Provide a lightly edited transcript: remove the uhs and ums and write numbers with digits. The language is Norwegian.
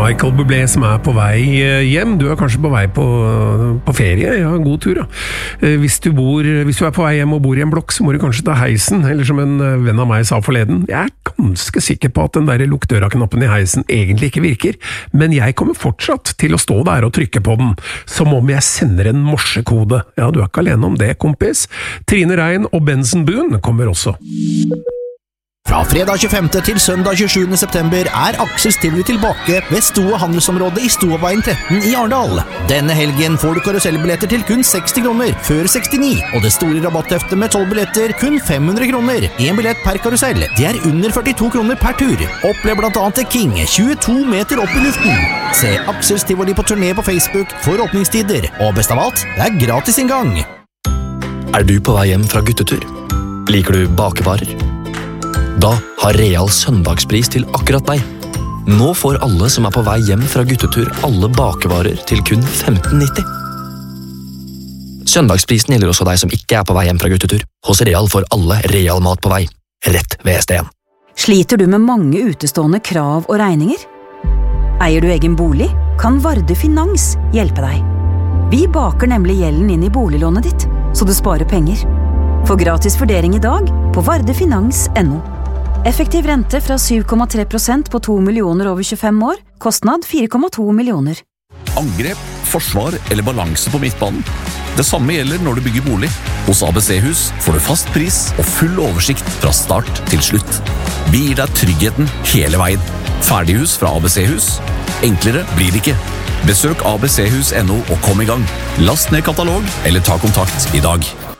Michael Bublé som på vei hjem. Du kanskje på vei på ferie. Ja, god tur da. Hvis du på vei hjem og bor i en blokk, så må du kanskje ta heisen, eller som en venn av meg sa forleden. Jeg ganske sikker på at den der lukkdøra-knappen i heisen egentlig ikke virker, men jeg kommer fortsatt til å stå der og trykke på den, som om jeg sender en morsekode. Ja, du ikke alene om det, kompis. Trine Rein og Benson Boone kommer også. Fra fredag 25. til søndag 27. september Axels Tivoli tilbake ved Stoa handelsområdet i Stoaveien 13 i Arendal. Denne helgen får du karusellbilletter til kun 60 kroner, før 69, og det store rabattheftet med 12 billetter kun 500 kroner. En billett per karusell, det under 42 kroner per tur. Opplev blant annet The King, 22 meter opp i luften. Se Axels Tivoli på turné på Facebook for åpningstider, og best av alt, det gratis inngang. Du på vei hjem fra guttetur? Liker du bakevarer? Da har Real søndagspris til akkurat deg. Nå får alle som på vei hjem fra guttetur alle bakevarer til kun 15,90. Søndagsprisen gjelder også deg som ikke på vei hjem fra guttetur. Hos Real får alle Real mat på vei, rett ved SDN. Sliter du med mange utestående krav og regninger? Eier du egen bolig? Kan Varde Finans hjelpe deg? Vi baker nemlig gjelden inn i boliglånet ditt, så du sparer penger. Få gratis vurdering i dag på vardefinans.no. Effektiv rente fra 7,3% på 2 millioner over 25 år, kostnad 4,2 millioner. Angrep, forsvar eller balanse på midtbanen? Det samme gjelder når du bygger bolig. Hos ABC-hus får du fast pris og full oversikt fra start til slutt. Vi gir deg tryggheten hele veien. Ferdighus fra ABC-hus? Enklere blir det ikke. Besøk abchus.no og kom i gang. Last ned katalog eller ta kontakt i dag.